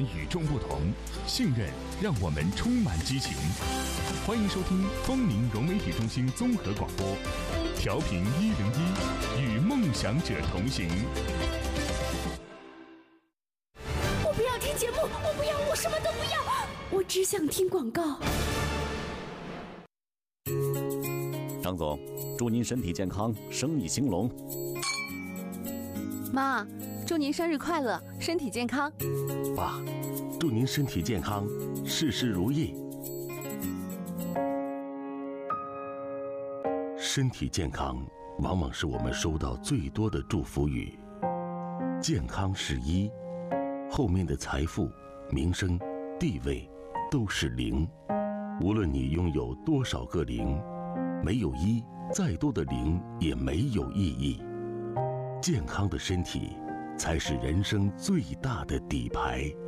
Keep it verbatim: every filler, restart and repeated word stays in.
们与众不同，信任让我们充满激情。欢迎收听丰宁融媒体中心综合广播，调频一零一，与梦想者同行。 我不要听节目，我不要，我什么都不要，我只想听广告。 张总，祝您身体健康，生意兴隆。 妈，祝您生日快乐，身体健康。 爸，祝您身体健康，事事如意。身体健康往往是我们收到最多的祝福语。健康是一，后面的财富、名声、地位都是零。无论你拥有多少个零，没有一，再多的零也没有意义。健康的身体才是人生最大的底牌。